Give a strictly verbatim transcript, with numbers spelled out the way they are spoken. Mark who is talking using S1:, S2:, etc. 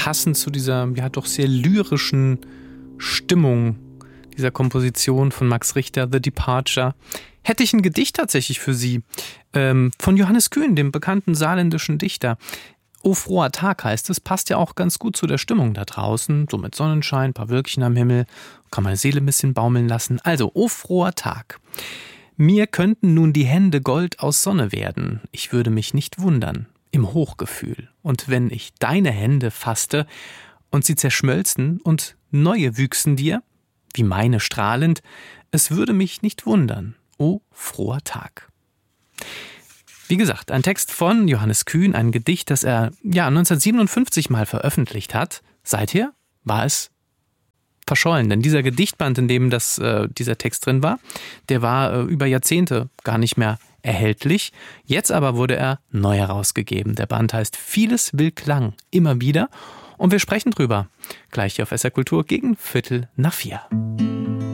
S1: passend zu dieser ja doch sehr lyrischen Stimmung dieser Komposition von Max Richter, The Departure, hätte ich ein Gedicht tatsächlich für Sie, ähm, von Johannes Kühn, dem bekannten saarländischen Dichter. O froher Tag heißt es, passt ja auch ganz gut zu der Stimmung da draußen, so mit Sonnenschein, ein paar Wölkchen am Himmel, kann meine Seele ein bisschen baumeln lassen. Also, o froher Tag. Mir könnten nun die Hände Gold aus Sonne werden, ich würde mich nicht wundern, im Hochgefühl. Und wenn ich deine Hände fasste und sie zerschmölzen und neue wüchsen dir, wie meine strahlend, es würde mich nicht wundern, o froher Tag. Wie gesagt, ein Text von Johannes Kühn, ein Gedicht, das er ja neunzehnhundertsiebenundfünfzig mal veröffentlicht hat. Seither war es verschollen, denn dieser Gedichtband, in dem das, äh, dieser Text drin war, der war äh, über Jahrzehnte gar nicht mehr erhältlich. Jetzt aber wurde er neu herausgegeben. Der Band heißt Vieles will Klang, immer wieder. Und wir sprechen drüber. Gleich hier auf S R Kultur gegen Viertel nach vier.